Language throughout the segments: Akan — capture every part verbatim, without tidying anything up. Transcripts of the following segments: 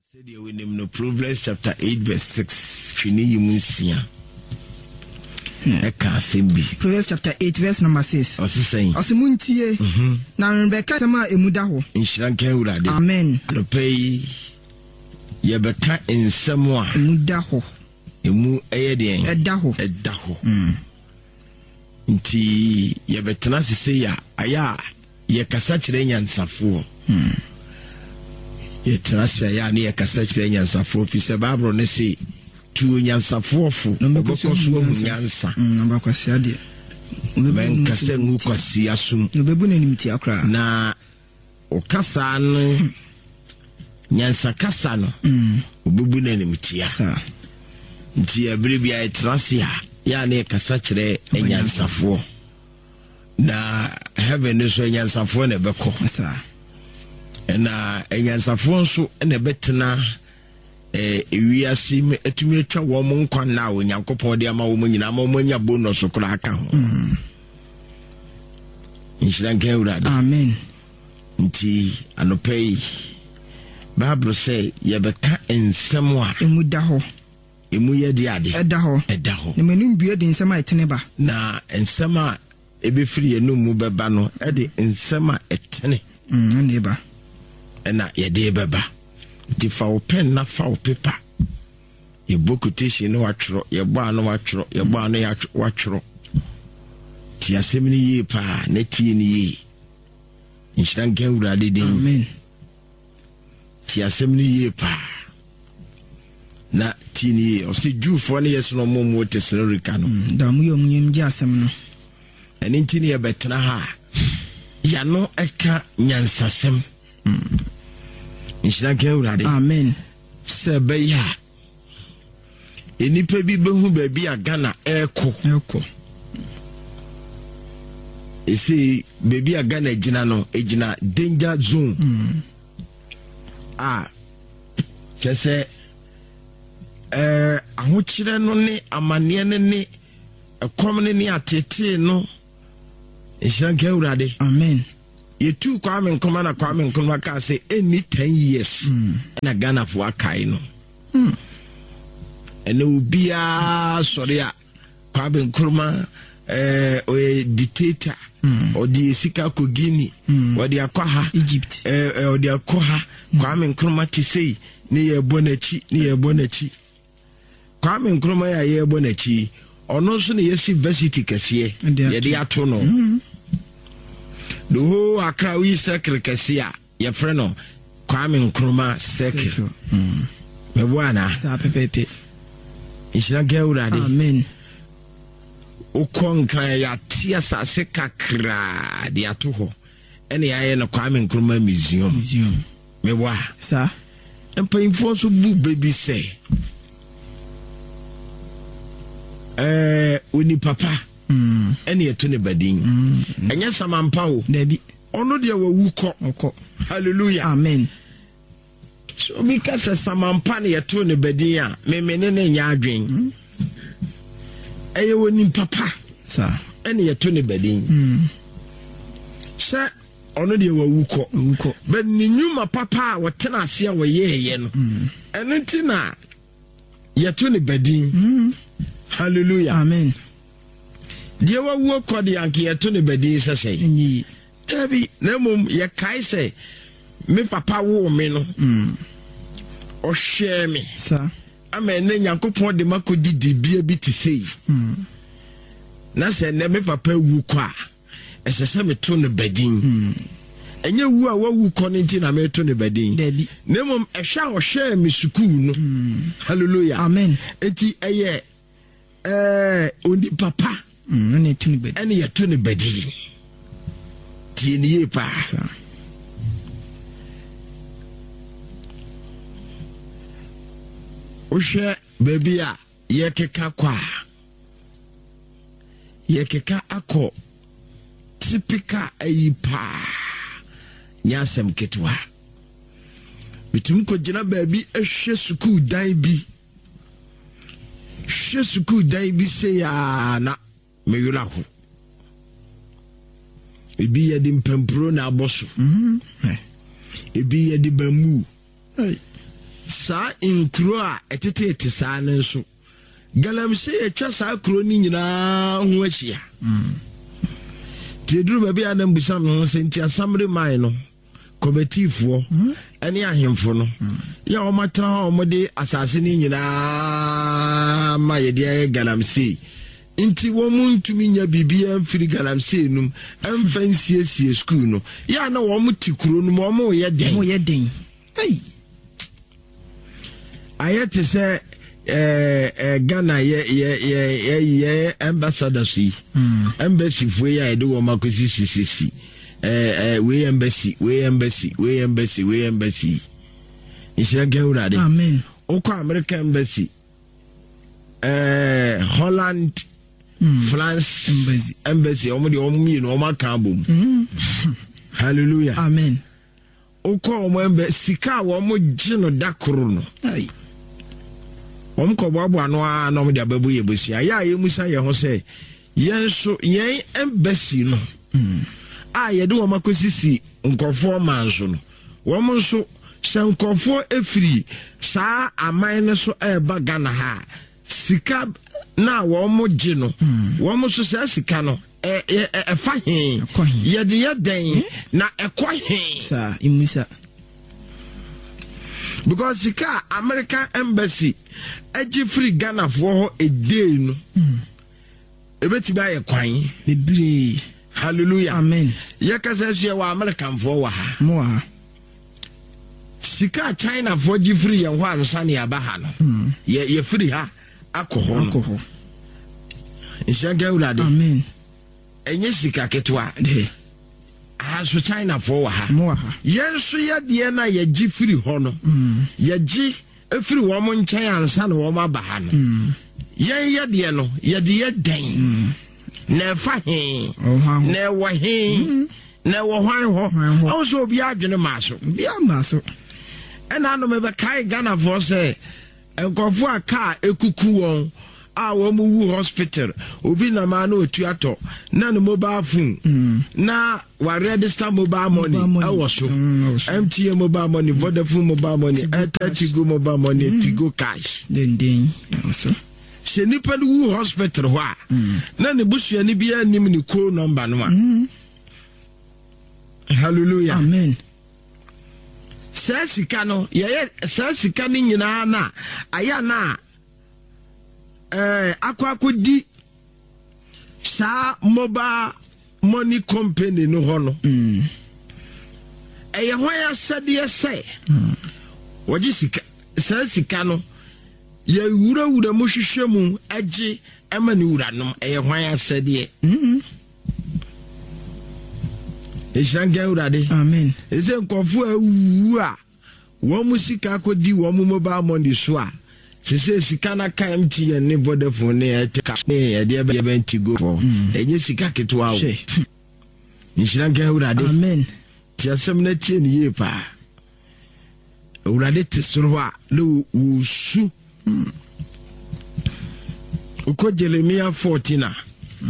Said we name no Proverbs chapter eight verse six. Fini yimusia. Eka sembi. Proverbs chapter eight verse number six. Osi saying. Osi muntie. Mhm. Na Rebecca sama emuda ho. Inshiranke urade. Amen. No pay. Yebeka ensemo a emuda ho. Emu eye den. Eda ho. Eda ho. Mm. Nti yebetena sese ya aya ye kasa kire nyansafo. Mm. Ye trasya ya ne ye kasa kire nyansafo fi se babro ne se tu nyansafo fo no ogokoso mu nyansa. Mm, namba kwasi ade. Men kasa ngu kwasi asum. No bebu na nimti akra. Na o kasa no nyansa kasa no. Mm. Obebu na nimti ya. Sa. Nti ebere bia ye trasya ya ne kasa kire nyansafo. Na heaven is when nyansafo na beko. Sa. Na nyansafo nso na betena eh ewiase me etumi atwa wo mo nkwa na wo nyankopon de ama wo mo nyina ma wo nya bonus kura aka ho. Mm. Inshiranke urade. Amen. Nti anopei Bible say ye beka ensem a emuda ho. Emu ye de ade. Eda ho. Eda ho. Ne menum bue de ensem a etene ba. Na ensem a ebefiri enum mu beba no e de ensem a etene. Mm, ne ba. Na ye de beba. Nti fa wo pen na fa wo paper. Ye bokutation no watro, ye ba no watro, ye ba no watro. Ti asem ni yi pa, na ti ni yi. Inshiranke urade din. Amen. Ti asem ni yi pa. Na ti ni yi. O se Jewfo ne yes no mo mo Thessalonica no. Da mu yom nyem ji asem no. Eni nti ne ye betena ha. Ya no eka nyansasem. Mm. Inshiranke urade. Amen. Se be ya. Enipa bi behu ba bi agana eko. Eko. Ese baby agana ejina no ejina danger zone. Mm. Ah. Kese eh ahokyere no ne amane ne ne ekom ne ne atete no. Inshiranke urade. Amen. Ye tu Kwame Nkrumah na Kwame Nkrumah ka say any ten years. Mm. Na Ghana fo akai no. Mm. Ene ubia sori a Kwame Nkrumah eh o dictator. Mm. O di sika ko Guinea. Mm. O di akwaha Egypt. Eh eh o di akwaha. Mm. Kwame Nkrumah ti say ni ye bonachi ni ye bonachi. Kwame Nkrumah ya ye bonachi. Ono so ne yesi university kese ye de ato no. Mm. The whole Accra we circle kesia your friend no Kwame Nkrumah circle. Mm. Me bwana Sa pepepe. Inshiranke urade. Amen. Ukon kan ya tia sase kakra de ato ho. Ene ya ye no Kwame Nkrumah museum. Museum. Me bwa. Sa. Empayimfo so bu baby say. Eh oni papa. Mm. Ene yeto ne badin. Mm. Enya samampa wo. Debi. Ono de wa wuko. Oko. Hallelujah. Amen. So because samampa ne yeto ne badin a me me ne ne nya adwen. Mm. Eye woni papa. Sa. Ene yeto ne badin. Mm. Sha ono de wa wuko. Wuko. But ni nyuma papa wo tena ase a wo yeye no. Mm. Eno ntina yeto ne badin. Mm. Hallelujah. Amen. Die wa wo kodi anke yeto ne badin sesei. Nyi. Tabi na mum ye kai say me papa wo me no. Mm. O share me. Sa. Ama ene Nyankopon de makodi dibia bi ti sei. Mm. Na se ne me papa wu kwa. Esese me to ne badin. Mm. Enye wu a wa wu ko ne nti na me to ne badin. Debi. Na mum ehwa o share me school no. Mm. Hallelujah. Amen. Enti eye eh oni papa. Mm, ne tuni bedi. Ene ye to ne badin. Ti ni ye pa. Sa. Ohwe baby a ye keka kwa. Ye keka akọ typical ayipa. Nyasem ketwa. Bitum ko gina baby ehwe school dan bi. Hwe school dan bi se ya na meyula ho. Ebi ye di mpempro na aboso. Mhm. Ebi ye di bamu. Hey. sa inkro a etete ete sa ne nso galamsey etwa sa kro ni nyina ho ahia tidru ba bia na mbusam no senti asamre mai no kometifoɔ ɛne ahemfo no ya o matra o mode asase ni nyina ma ye de galamsey inti wo muntumi nya bibia mfiri galamsey num amfansie sie school no ya na wo mutikuro no mo mo ye den mo ye den hey ayete se eh eh Ghana ye ye ye ye ambassador si embassy fo ya de wo makosi sisi eh eh we embassy we embassy we embassy we embassy ishira gawrade amen oko American embassy eh Holland mm. France embassy embassy omo de omo mi no omo kan bom hallelujah amen oko omo embassy ka wo mo gino dakoro no ai om ko babo ano a no de ababu ye bosia ya ye musa ye ho se yen so yen embassy no mm. a ye de wo makosisi nkofo manso no wo mo so se nkofo efiri saa aman ne so eba Ghana ha sika na wo mo gi no wo mo so se sika no e e fa hin ye de ye den na ekwa hin sa imusa because sika American embassy agi free Ghana for ho a day no ebeti ba ye kwan bebre hallelujah amen ye kasa so ye wa American for wa ha mo ha sika China for gi free ye ho ansa ne aba ha no ye ye free ha akoho akoho inshaga ulade amen enye sika ketwa de ah so China for wa ha mo ha yen so ye de na ye gi free ho no ye gi efiri wo mo nchen ansa na wo ma ba ha no yen ye de no ye de ye den na fa hin na wo hin na wo hwan ho also obi adwene maso bia maso ena no me be kai Ghana for say enkofo aka ekuku won a wo mu wu hospital obi na ma na otuato na no mobile phone na wa register mobile money e wo so M T N mobile money Vodafone mobile money Airtel Tigo mobile money Tigo cash den den so se nipa wu hospital ho a na ne busua ni bia nim ni call number no a hallelujah amen sa sika no ye sa sika ni nyina na aya na eh akwakodi sa mobile money company no ho no mm eye ho ya sade say woji sika sa sika no ye wura wura mo hwehwemu age ema ni wura no eye ho ya sade mm Ishanga urade amen eze nkofo awu a wo musika akodi wo mobile money so a sese sika na ka M T N ne Vodafone ne Airtel ne de be be Tigo for enye sika ketwa wo Ishanga urade amen ti asem na tie ne ye pa urade tesoro a le wusu uko Jeremiah fourteen a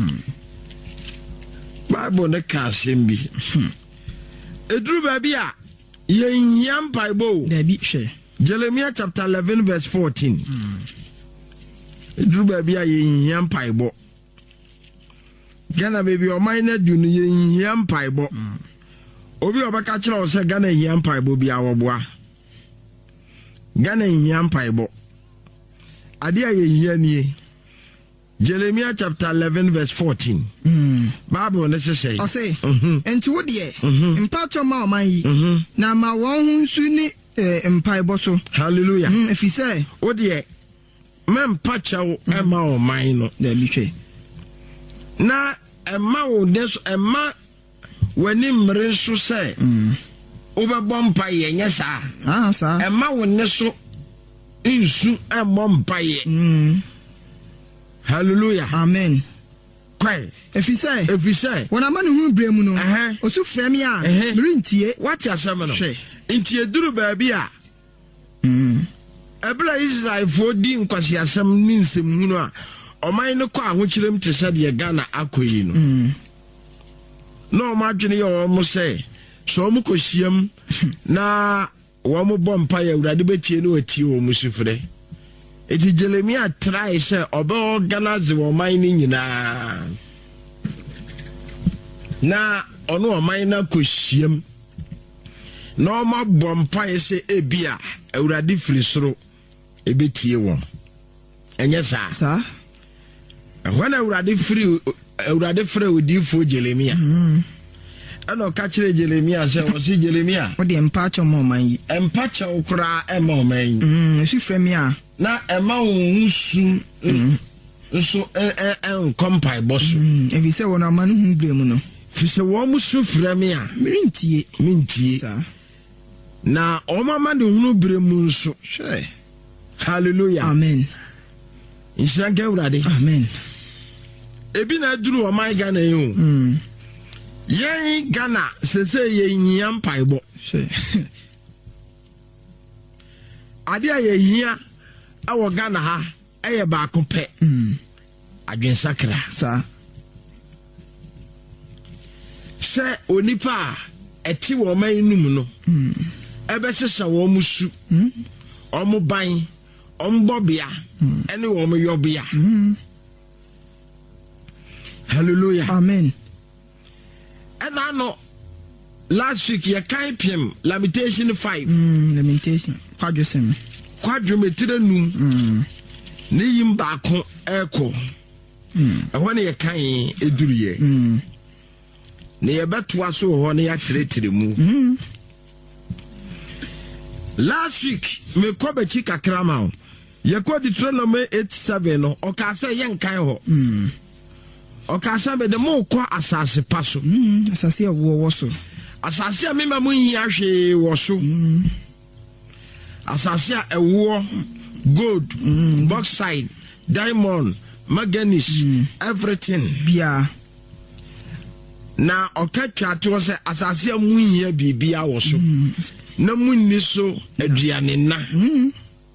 Bible ne ka asem bi edru ba bi a ye hiam Bible da bi hwe Jeremiah chapter eleven verse fourteen edru ba bi a ye hiam Bible Ghana baby o mine du no ye hiam Bible obi obaka kire o se Ghana hiam Bible bi a woboa Ghana hiam Bible ade a ye hianie Jeremiah chapter eleven verse fourteen. Mm. Bible ne say. O say. Enti wo de mpacho ma o man yi. Na ma won hu nsu ni empaibo so. Hallelujah. Mm if you say. Wo de me mpacho e ma o man no. Da bi hwe. Na e ma wo de so e ma wani mre so say. Mm. Wo be bom pa ye nya sa. Ah sa. E ma wo ne so nsu e bom pa ye. Mm. Hallelujah. Amen. Kwai. If you say, if you say, when a man who bring mu no, uh-huh. osu frame ya, merintie. What ya say no? She. Intie duru baby a. Mm. Ebla Israel for di nkwasi asem ni nsem hu no a. Oman no kwa ahokyerem te sha de Ghana akoyi no. Mm. No ma dwene ye o mo say, so mo kohyiam na wo mo bompa ya urade betie no atie wo musufre eti Jeremia try say obe organize wo man ni nyina na ono o man na kohiem na o ma bompa ye say ebia urade firi soro ebetie wo enye sa sa when urade firi urade firi odifo Jeremia mm. Ano ka kire Jeremia say o si Jeremia o de empacho mo man yi empacha okra e mo man yi mm si frem ya na e ma wonsu so e e kompai boso mm e bi se wona man hu bremu no fi se wo mu so frem ya mintie mintie sa na o mama de hunu bremu nso she hallelujah amen inshanke urade amen ebi na duru o man Ghana yi o mm yen Ghana se se ye hia mpaibo she ade a ye hia awo Ghana ha eye ba ko pe mm adwen sakra sa se onipa eti wo man num no mm ebe sesa wo musu mm omo ban ombobia ene wo mo yobia mm hallelujah amen. And I know last week you can't pm Lamentation five. Mm, Lamentation. Quadrusem. Quadrumeter num. Mm. Ni yimba kon echo. Mm. And when you can eduriye. Mm. Ni ebeto aso ho na ya tretere mu. Mm. Last week me ko be chi kakra ma o. Ye ko Deuteronomy eighty-seven no o ka say yen kan ho. Mm. Okasa be de mo kwa asase paso mm asase a wo wo so asase a mema mo hia hwe wo so mm asase a ewo gold mm. bauxite diamond manganese mm. everything bia na okatwa to se asase a mo hia bibia wo so mm. na munni so aduane na mm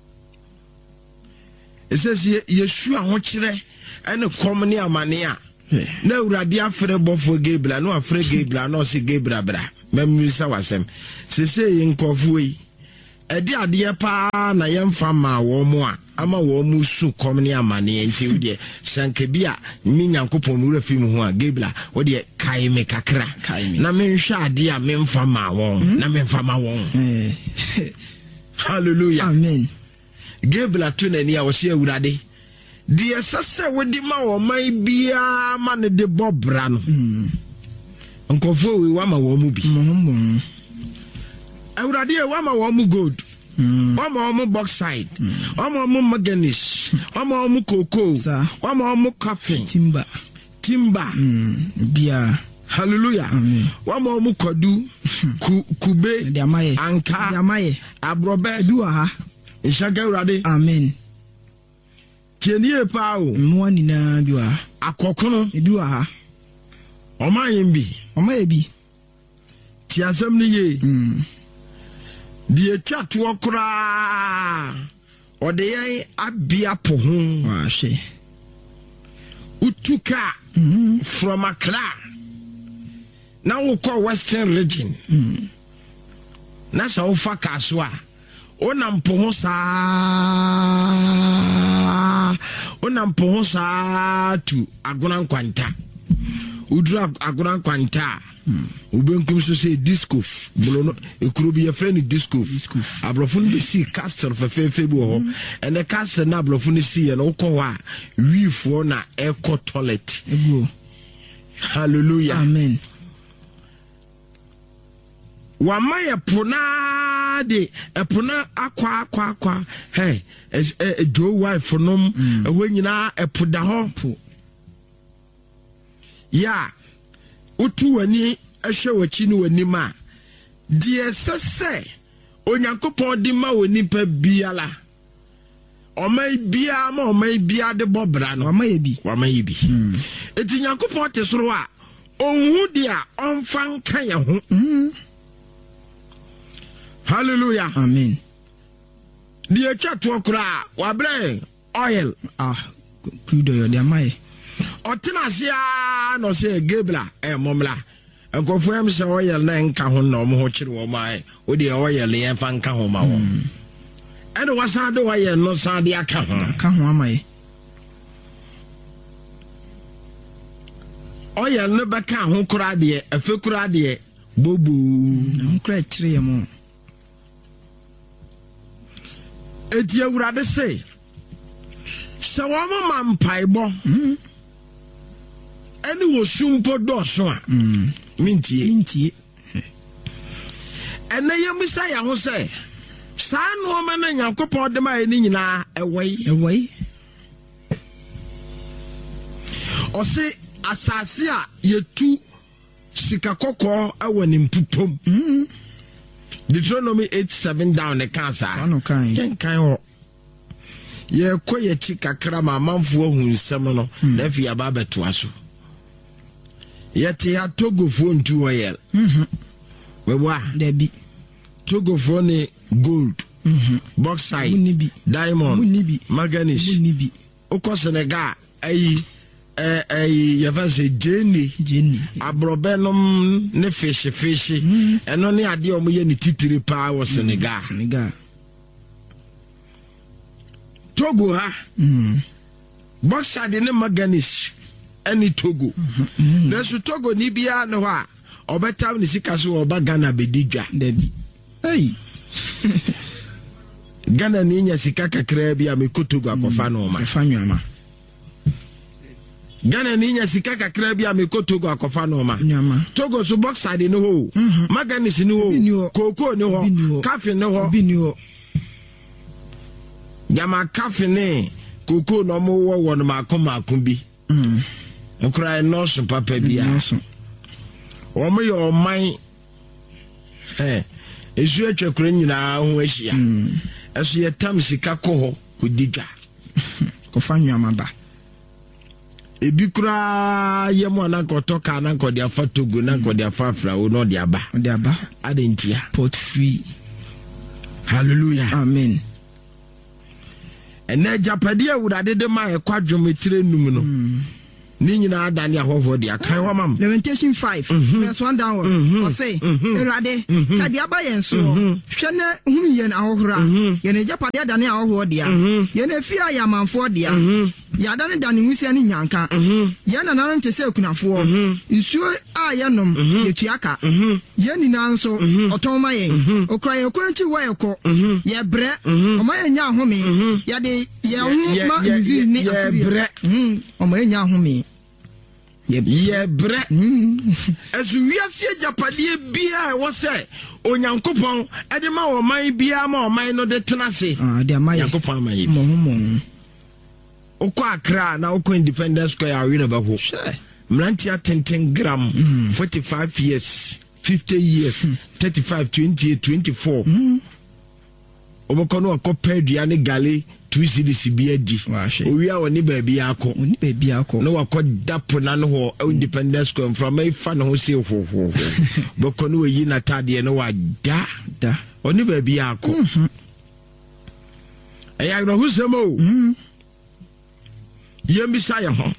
esese yesu a ho kire ene kom ne amane a na urade afre bofo Gabriel no afre Gabriel no se Gabriel bra memisa wasem se se yinkofo yi ede ade pa na yemfa ma wo mo a ama wo mu su kom ne amane enti de sanke bia mi nyankopon mu rafi mu ho a Gabriel wo de kai me kakra na menhwa ade a memfa ma wo na memfa ma wo eh hallelujah amen. Gabriel to na ni a wo se urade di esese wodi ma wo mai bia ma ne de bobra no mm nkofo we wa ma wo mu bi mm awurade e wa ma wo mu gold mm wa ma wo mu bauxite wa ma wo mu manganese wa ma wo mu cocoa wa ma wo mu coffee timber timber mm bia hallelujah amen. Wa ma wo mu kwadu ku kube de amaye anka de amaye abrobe bi wa ha inshaga awurade amen. tienie pa o mo ni na bi wa akokono bi wa ha o ma yimbi o ma ebi ti asem ni ye mm di etwa to okra o de yan abia po ho wa hwe utuka mm from Accra na wo call Western region mm na sa wo fa kaso a onam po ho sa onam po ho sa tu agona kwanta udra agona kwanta ubenkum so say disco bolono ekuro bi ye friend disco abrofun bi si castle fefefe bi ho and the castle na abrofun si ye no ko wa wifo na eco toilet ego hallelujah amen. wa maye pona de epona akwa akwa akwa hey es e do wife nom we nyina epoda ho ya utu wani ehwe wachi ni wani ma de sese onyankopon di ma woni pa biala o mai bia ma o mai bia de bobra no wa mai bi wa mai bi eti nyankopon te soro a onhu dia onfan kan ya ho hallelujah amen. Die chatwo kura wa bre oil ah crude oil de amaye otina sia no se Gabriel e momla Nkofo am se oyel na nka ho na omo ho kire wo mai wo de oyel yen fa nka ho ma wo ene wasan de oyel no san de aka ho aka ho amaye oyel no beka ho kura de afi kura de bobu no kura kire mo eti awurade se se wo ma mpaibo mm ene wo sumpo do so a mm mintie mintie ene yemisa ya ho se saa no ma na Yakobon de mai ni nyina ewai ewai o se asase a yetu sika kokko awani mpupom mm Deuteronomy eight seven down the cancer sano kan ken kan ho ye koye chi kakra ma manfo hu nsem no na fi aba beto aso yete ya togofo ntu oyel mhm wewa debi togofo ni gold mhm bauxite munibi diamond munibi manganese munibi oko Senegal ayi eh eh yavase jeni jeni abrobenom ne fish fish eno ne ade omo ye ne titiri pa wo Senegal Senegal Togo ha mm bauxite ne manganese any Togo na so Togo ni bia ne ho a obetam ne sika so oba Ghana bedidwa debi hey Ghana ni nya sika kakra bia me kotogo akofa no ma akofa nyama Ghana ni nya sika kakra bia me kotogo akofa no ma nyama Togo so bauxite ne ho manganese ne ho cocoa ne ho coffee ne ho bi ni ho Yama coffee ne cocoa no mo wo wo no makoma akobi mm nkura no so papa bia o mo yo man eh esu atwakura nyina ho ahia eso ye tam sika ko ho kodidwa ko fa nyama ba ebi kura ye mo na koto ka na ko dia fa Togo na ko dia fa fra wo no dia ba dia ba adentia port free hallelujah amen ene japade awurade de ma e kwadwometire num no ni nyina adane ahofo dia kan wa mam Lamentation five verse one downward o say erade ka dia ba yen so hwe na hunu yen ahohora ye ne japade adane ahofo dia ye ne fi ayamanfo dia ya adane dane nwusia ni nyanka ye na nan tese kunafo nsuo a ye nom ye tuaka ye ni nan so oton ma yen okra ye kwanchi wa ye ko ye bre o ma ye nya ahome ye de ye hu ma nzi ni afiri mm o ma ye nya ahome ye bre esu wiase japade bia wo se onyankopon ede ma wo man bia ma o man no de tenase ah de ma yankopon ma yi mo mo okọ Accra na okọ Independence Square awi na bako mlantia ten gram forty-five years fifty years thirty-five twenty-eight twenty-four oboko no akọ dua ne gale two cities bia di owi a woni ba bia akọ oni ba bia akọ no akọ dapo na no ho Independence Square from my fa no ho se ho ho boko no yi na tade no wa da da oni ba bia akọ eya no hu semo yemisa ye ho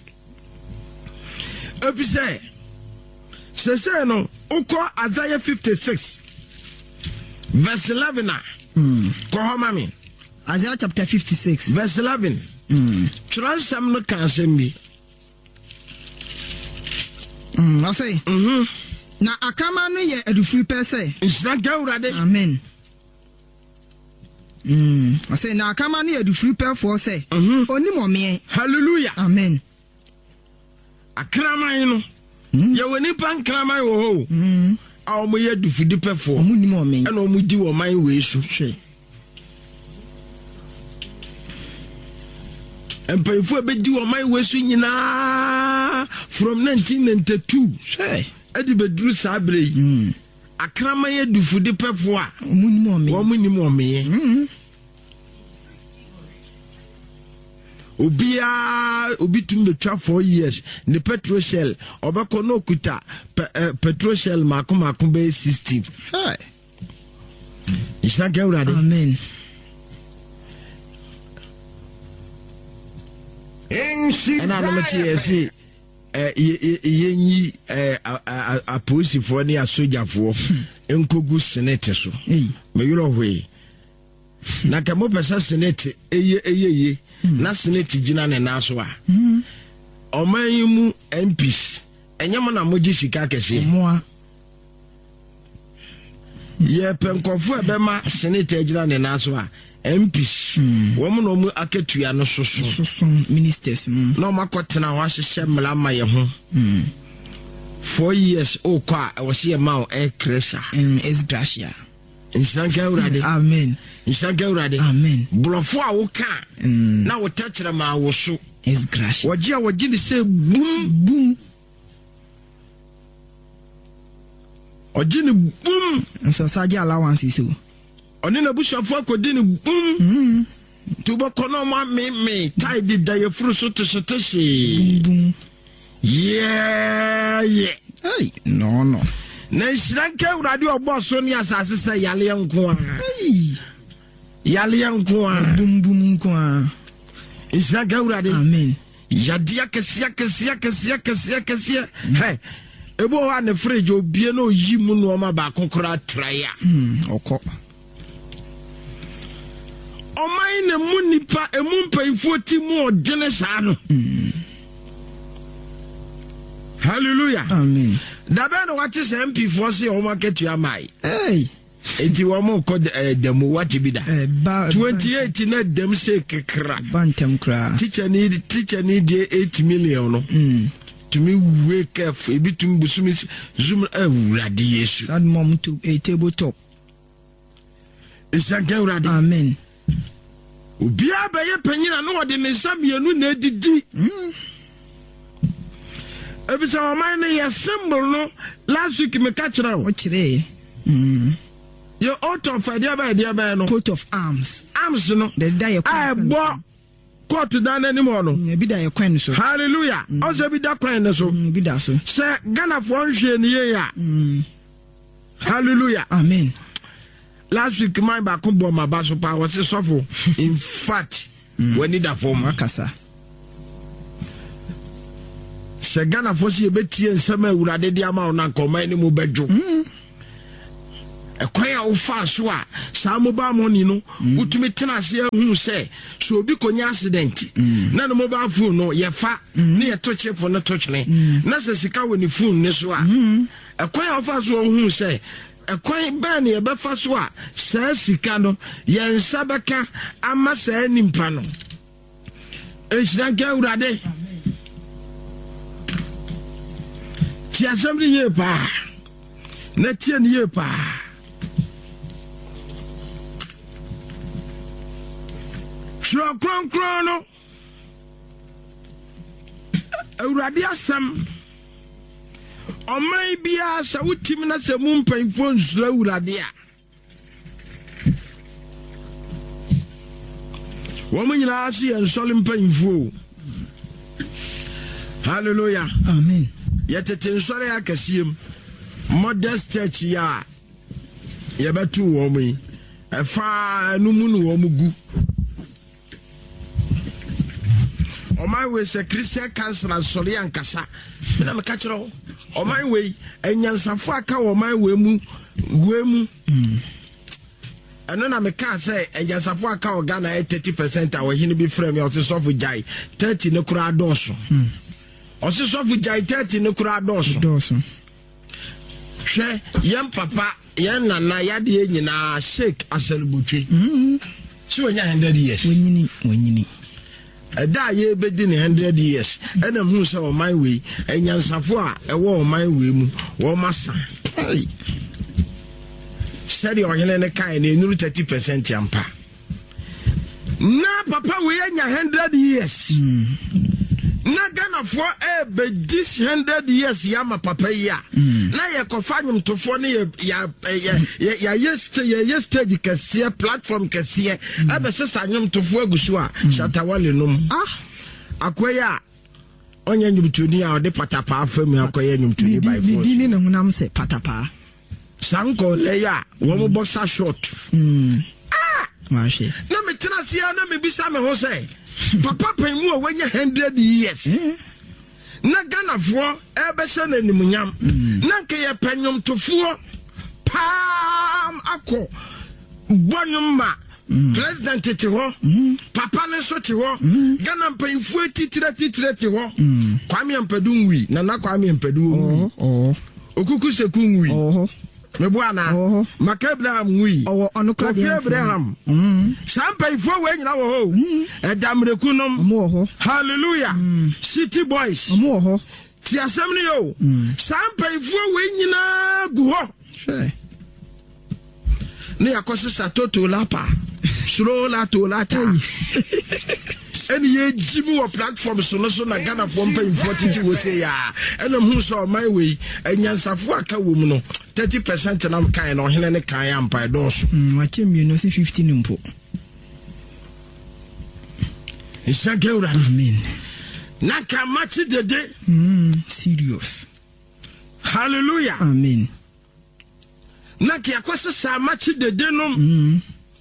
efise sese no uko Isaiah fifty-six verse eleven mm ko ho mami Isaiah chapter fifty-six verse eleven mm transam no kan sembi mm I say mhm na akama no ye adufuri pe say insira gawurade amen mm I say na akama no ye adufuri pe for say onimo me hallelujah amen akraman no ye woni pan kraman wo ho mm a o mo ye adufudi pe for omunimo me e na o mo di wo man we su hwe empayfo be di wo man we su nyina from nineteen ninety-two hwe edi bedru sabre mm akraman ye adufudi pe for a omunimo me wo munimo me mm obia obi tum betwa four years ne petrol shell obeko no kuta pe, uh, petrol shell mako mako be sixteen hey isha gawrade amen and I know what you see eh yenyi eh aposifo ne asojafo enkogu senate so me yoro hwe na ka mo pesa senate eye eye na senate gina ne na so a oman yi mu M Ps enyem na moji sika kese mo ye penkofo ebema senate gina ne na so a M Ps womo no mu aketua no soso soso ministers no makotena wa hye mlama ye ho four years o kwa e wo se ma o e kresha em is gracia inshanka urade amen inshanka urade amen blofo a wo ka na wo tachira ma wo so is gracia woji a woji ni se boom boom oji ni boom so saje allowance so oni na bushafo akodi ni boom tubo kono ma me me tai di da ye furu so to soteshi boom yeah yeah hey no no na shiranka urade obo so ni asase se yale nko a hey yale nko a boom boom nko a shiranka urade amen yadia kesia kesia kesia kesia kesia hey ebo wa na fridge obie na oyi mu no ma ba kokora traya mm okọ omai na mu nipa emu mpaifo ti mu odene saa no hallelujah amen da be no wate se M P for se o market ya mai hey enti wo mo ko dem wate bi da twenty-eight na dem se kekra bantem kra teacher need teacher need eight million no mm to me wake up e bitum busumi zoom awurade yesu sad mom to a tabletop isanka awurade amen obia ba ye panyina no wode ne samienu na edidi mm ebisa o man ne ye symbol no last week me ka kira o kire mm your out of idea by idea by no coat of arms arms no the die I bo coat down anymore no e bi da ye kwan so hallelujah o se bi da kwan so bi da so se Ghana for nhwe ne ye ya mm hallelujah amen last week my back bo ma ba so pa was suffer in fact we need a form akasa se Ghana for se betie nsema awurade de ama ona nkoma ni mu bedwo ekwaya wo fa so a sa mobile money no utumi tena ase hu se so obi konya accident na no mobile phone no ye fa na ye to chip no to twene na se sika woni phone ne so a ekwaya wo fa so hu se ekwan ba na ye be fa so a sa sika no ye nsa beka ama sa nimpa no ehira ga urade ti assembly ye pa na tie ne ye pa Shro kron krono awurade asam omai bia sa wutim na se mu mpanfo nsura awurade a wo munyina asi ensole mpanfo hallelujah amen yetete nsole akasiem modest church ya yebetu wo mu efa numu no wo mugu o my way say Christian council and sorry and kasa na me ka kire o my way enyansafo aka o my way mu we mu eno na me ka say enyansafo aka o Ghana thirty percent a we hini bi frame o so for jai thirty ne kura doso o so for jai thirty ne kura doso doso hwe yem papa yen nana yade nyina shake aselbutwe mhm so nya one hundred years wonyini wonyini da ye bedi ne one hundred years ena hu se o man we enyansafo a ewo o man we mu wo masa seri o hene ne kai na enuru thirty percent ampa na papa we nya one hundred years mm. na Ghana for e be this one hundred years ya ma papa ya mm. na ye kofanyum tofo ne ya ya ya yeste ya yeste di kase platform kase e be sesa nyum tofo agusu a shatawale num ah akoya onye nyumtuni a ode patapa afam akoya nyumtuni by force dini ne hunam se patapa sanko leya wo mo boxer short mm ah mashi na me tena sia na me bisa me ho say papa pen mu a wanya one hundred years na Ghana-foɔ ɛbɛhyɛ n'animunyam na nke yɛ pɛnyomtofoɔ pam akɔ bɔnyom ma president te hɔ papa ne so te hɔ Ghana mpanyinfoɔ titire titire te hɔ Kwame Ampadu nwi na na Kwame Ampadu nwi Okuku Seku nwi Mebuana Maka Abraham nwi Kofi Abraham Champagne-foɔ wɔ nyina wɔ hɔ Edamreku nom hallelujah City Boys ti asɛm ne yo Champagne-foɔ wɔ nyina gu hɔ ne yakɔse satoto lapa slow la to lata eni ye jimu wo platform so no so na Ghana for mpanyinfoɔ titi wo say ya ena hu so my way enyansafo aka wo mu no thirty percent na kan na ohene ne kan ya mpa dɔso wa chemi no say fifteen mpo isa gewra amen na ka match dede mm serious hallelujah amen na ki akwese sa match dede no mm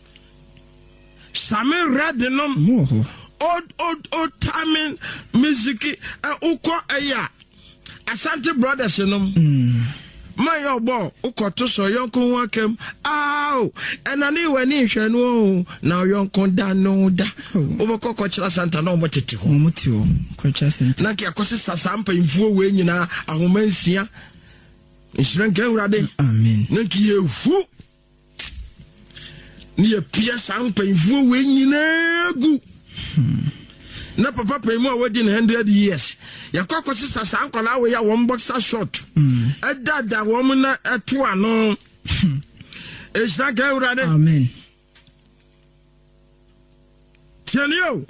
Same red nom old old old timing music uh, uko aya Asante Brothers nom my your boy uko to so yonko wakem aw enani wani hwe no na yonko da no da oboko ko kira Santa na omotete ho omoti ho ko kira Santa na ki akosi sasampa mfuo we nyina ahomansia nshran kan urade amen na ki yehu ni a pia sampanfo we nyina gu na papa paimu a wadi one hundred years yakwa sisa sankola we ya one boxer short edada wo mu na eto ano esha ga urade amen tianio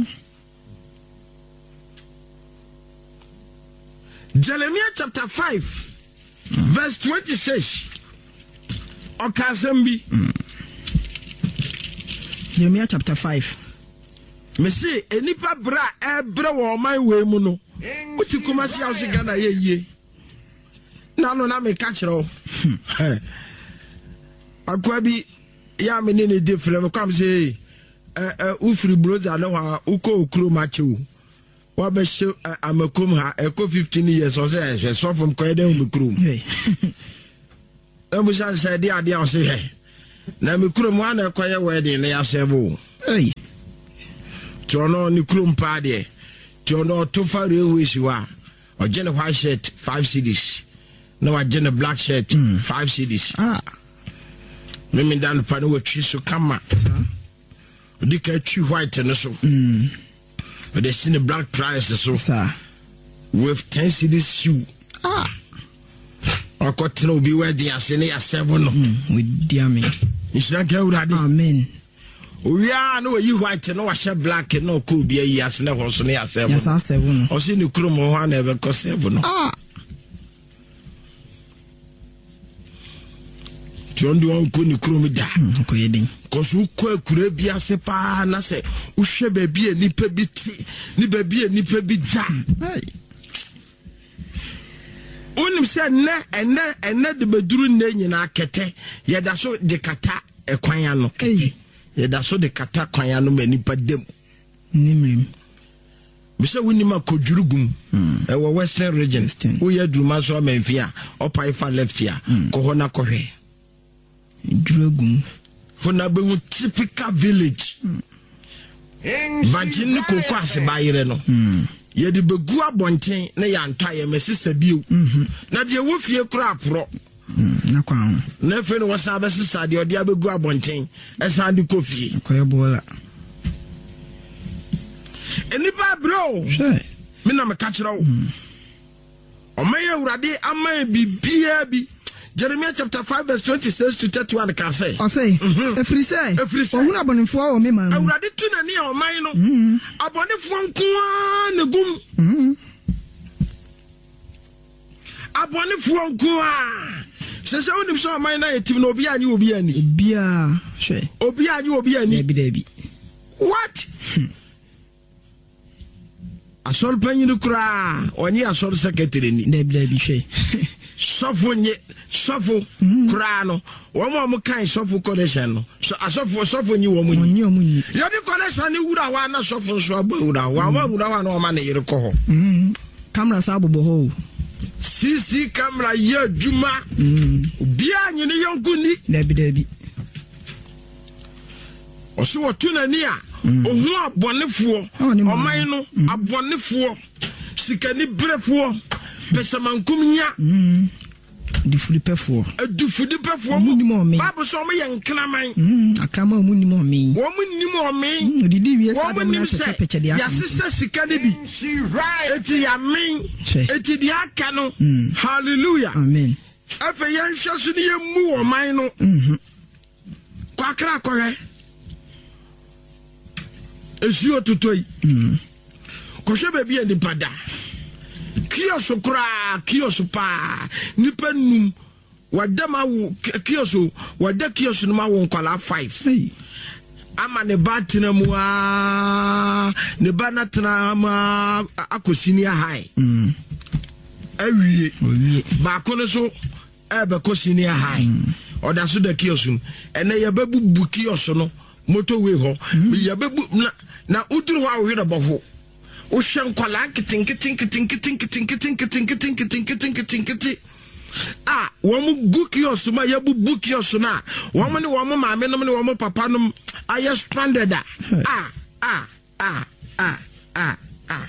Jeremiah chapter five verse twenty-six okasambi Jeremiah chapter five. Me say enipa bra ebre wo man we mu no. Uti kumasi house Ghana ye ye. Na no na me ka kire o. Akwa bi ya me ne ne de frem me kwam say eh eh ufri broda no ha uko okro ma che o. Wa be she amakom ha eko fifteen years o say she so from ko eden me krom. Em bu sha say de ade o say he. Na me kuro mu ana kwaye wedding na ya sebo eh tono ni kuro mpa de tono to fa railway shiwa o gene white shirt five cedis na wa gene black shirt mm. five cedis ah me me dan pa no watwi so kama o di ka twi white no so mm o de sin black price so sir with ten cedis shoe ah akotena obi wedding ase na ya seven no mm. with diamond Ishran Kewradi. Amen. We are no you white no wash black no cool be a yes na ho so na seven. Yes, seven. O si ni kuro mo ha na ebe ko seven. Ah. Tiondo on ko ni kuro mi da. Ko yedin. Ko so ko akura bi ase pa na se wo hwe ba bi enipa bi ti, ni ba bi enipa bi da. Hey. Unim se ne ene ene de beduru ne nyina kete ye da so de kata ekwan ya no kete ye da so de kata kwan ya no manipa dem nimrim bi se woni ma kodwurugum e wo western region wo ye duruma so amfia opai fa left ya ko ho na kohwe durugum for na be typical village Bajin ni koko ase bayire no ye de begu abonten na ya ntwa ye mesisa bio na de wo fie kura apro na kwa na fe no wasa be sisa de ode abegu abonten esa de kofie ko ye bola enipa bro she me na me ka kire wo o me ye urade ama bibia bi Jeremiah chapter five verse twenty-six to thirty-one can say. I say. Every say. Every say. Ohuna bonifo o me man. Awurade tu na ni o man no. Abonifo nko na gum. Abonifo nko a. Se se onim so man na yetim na obi anyi obi ani. Bia, hwe. Obi anyi obi ani. Ebi da bi. What? Asol panyi kura, onye asol secretary ni. Da bi da bi hwe. Sofo nye sofo kura no wo mo mo kan sofo connection no so asofo sofo nyi wo mo nyi wo mo nyi yo di connection ni wura wa na sofo so aba wura wa wa wura wa na o ma na yire ko ho camera sa bobo ho C C camera ye juma bia nyine yonkuni dabi dabi oso wotuna ni a ohu abonefo oman no abonefo sikani brefo pesamankum nya difulipefo difulipefo babu so mo yenkraman akrama mu nimo me wo mu nimo me odidi wie sa dem na peche de ya sisa sikani bi eti ya men eti di aka no hallelujah amen afa yan hwaso ne yemu wo man no kwakra kohe esi otutoi kohwe ba bia nipa da kioso kura kioso pa nipa num wadama wo kioso wada kioso no ma wo nkwala five ama ne batina mu a ne bana tena ma akosini high mm awie ba ko no so e be kosini high oda so da kioso ene ya babu bu kioso no motorway ho ya babu na na uduru wa wo bo ho o hwe nkwala kitin kitin kitin kitin kitin kitin kitin kitin kitin kitin kitin kitin ah wo mu guki osuma ya bu buki osuna wo mu ne wo mu maame no ne wo mu papa no aye stranded ah ah ah ah ah ah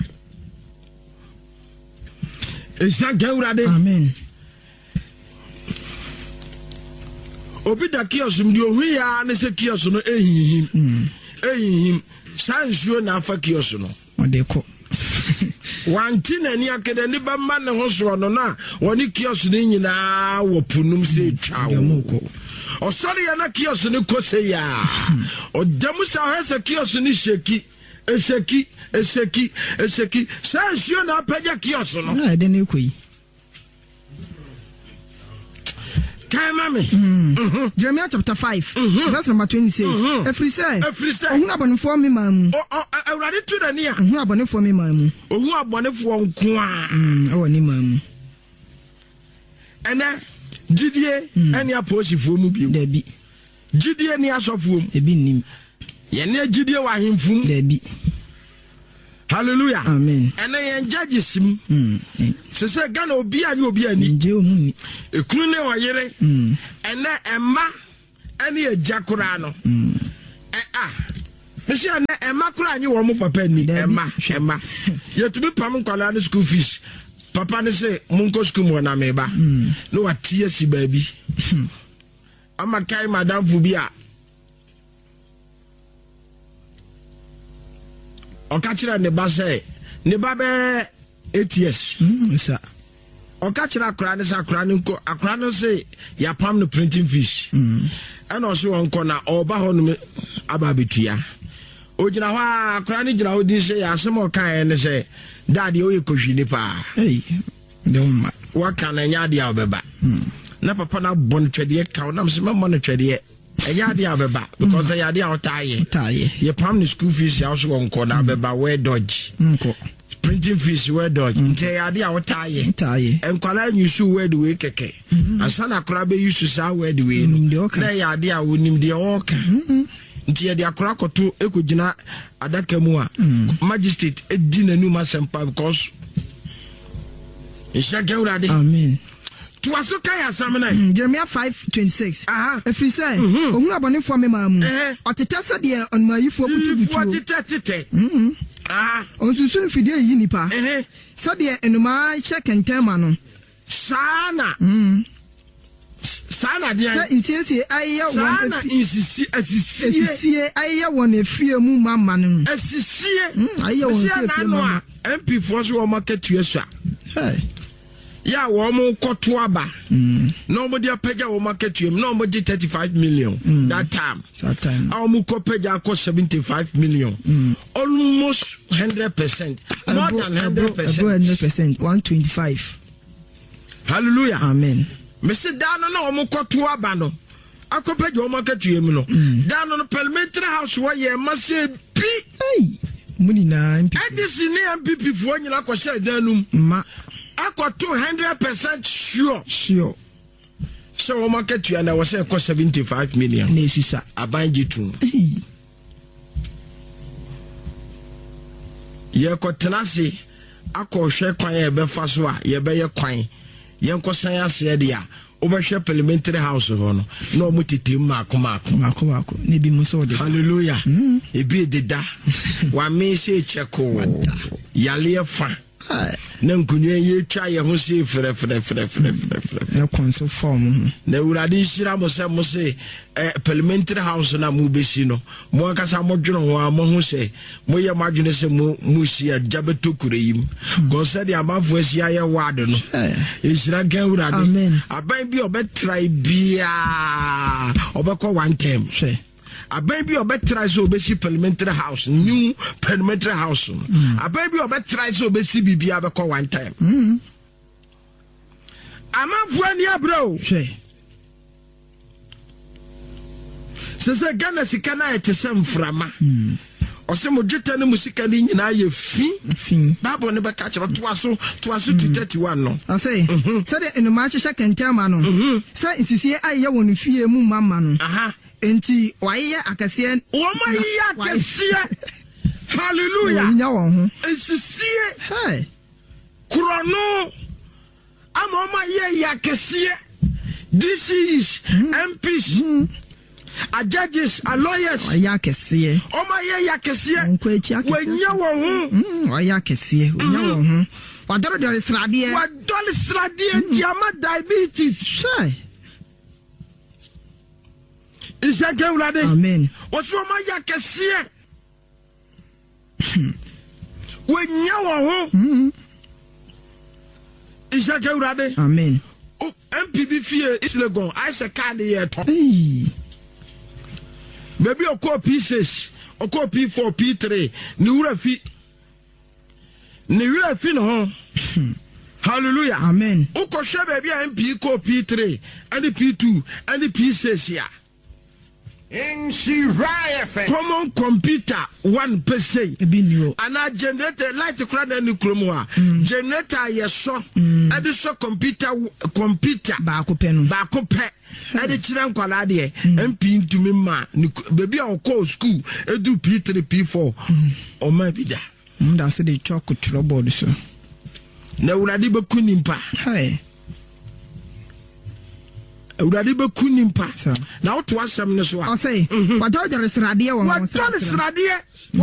esa gawrade amen obi da kiosum di ohu ya ne se kiosu no ehihim ehihim sansuo na afa kiosu no odeko wanti na ni akede ni ba ma ne ho so no na woni kiosu ni nyina wo punum se twawo osori ya na kiosu ni kose ya odamu sa hesa kiosu ni sheki eseki eseki eseki sansuo na apaja kiosu no na de ne koyi Mami. Mm-hmm. Jeremiah chapter five, mm-hmm. verse number twenty says, mm-hmm. Every say, every say, who abone for me, mam. Oh, oh, I ready to the near. Who abone for me, mam. Oh, who abone for Kwa. Oh, ni mam. And then, Jidie, any approach for Mubi. Debbie. Jidie, any ass of whom. Debbie nim. Yene Jidie, why him fum. Debbie. Hallelujah. Amen. And I judges him. Se se Gana obi ani obi ani. Nje omuni. Ekunu ne oyere. Mm. Ene emma ani ejakura no. Mm. Eh ah. Mesi ane emma kura anyi wo mo papa ni. Emma, emma. Yetumi pam nkwala ne school fees. Papa ne se munko school mo na meba. No watie si baby. Ama kai madam Fubia. Okachira ne ba say ne ba be eight years mm sir okachira akra ne sa akra ne nko akra no say ya pam no printing fees mm and also onko na oba ho no aba betua ogina ho akra ne gina ho di say ya asem okan ne say daddy o ye kohwini pa hey dem wa kan na nya dia obeba na papa na bon twede ka na mse mama no twede eya dia beba because eya dia otaye otaye ye pam the school fees ya so onko na beba we dodge nko printing fees we dodge nte eya dia otaye otaye enkwala nyusu we de we keke asana kora be yusu sa we de we no na eya dia wonim de oka nti ye dia kora koto ekogina adaka mu a magistrate edi nanu ma sempa because isha gawrade amen to asoka ya samena Jeremiah five twenty-six aha every say ohun abone for me mamu otete de on mayifo butubutu otete mhm ah onsusu fidie yi nipa eh so de enuma check entema no sana mhm sana de sa insisi aye won sana insisi asisi asisi aye won efie mu mama no asisi aye won efie mama M P for so market tuesha hey ya wo mo koto aba mm no mo dia pega wo market tuem no mo di thirty-five million mm. that time that time our mo ko pega ko seventy-five million mm. almost one hundred percent more abo, than one hundred percent one hundred percent one twenty-five hallelujah amen me say down no mo koto aba no akopega wo market tuem no mm. down no parliamentary house where ye must be hey muni na M P edisi ni M P P fo nyina ko share danum ma akọ two hundred percent sure sure so we market you and I was say cost seventy-five million na esusa abanji tu ye ko tenase akɔhwɛ kwan e be fa so a ye be ye kwan yenkosan ase de a obehwe parliamentary house ho no na o mutete maako maako maako maako ne bi mu so de hallelujah mm. e bi deda wa me se cheko yale fa na nkunye ye twa ye ho se frɛ frɛ frɛ frɛ frɛ e konso form na urade shira mo se mo se parliamentary house na mu besi no mo akasa mo dwono ho a mo ho se mo ye madwene se mo mu sia jabeto kureyim go se de amafo asia ye ward no e shira gan urade amen aban bi obetrai bia obekọ one time she aban bi obetrai so obesi parliamentary house new parliamentary house mm. aban bi obetrai so obesi bibia bekọ one time mm. amafo ani abro she sese Ghana sika na etesem frama mm. ose mo dweta ne musika ni nyina ye fi fi babo ne beka kire to aso to aso to thirty-one no ase se de enu ma hyehyɛ kentama no se insisi aye won fie mu mama no aha enti waye akase wo ma yi akase hallelujah nya won ho insisi hey krono ama ma ye yakase this is mm. M Ps mm. a judges, a lawyers. Ayakese. Oh my yakese. Onko echi akese. Wenya wo hu. Mm, ayakese. Wenya wo hu. Wadoro de sradie. Wadolo sradie diama diabetes. Shy. Isa ke ulade. Amen. Oso ma yakese. Wenya wo hu. Mm. Isa ke ulade. Amen. Oh, M P B fie islegon. I say card here to. Baby oko P six, oko P four, P three, ni wura fi. Ni wura fi no. Hallelujah. Amen. Oko she baby M P ko P three, and P two, and P six ya. In she riot. Common computer one per se. And I generator light to crowd and chroma. Generator yes so. And the so computer computer. Bako pen. Bako pe. And the children qualade. And pin to me ma. Baby I'll call school. I do P three, P four. Or maybe that. That's the chocolate trouble so. Na uradi be kunimpa. Hey. Uradi be kunimpa. Na oto asem ne so a. I say, what do the restaurant? What do the restaurant?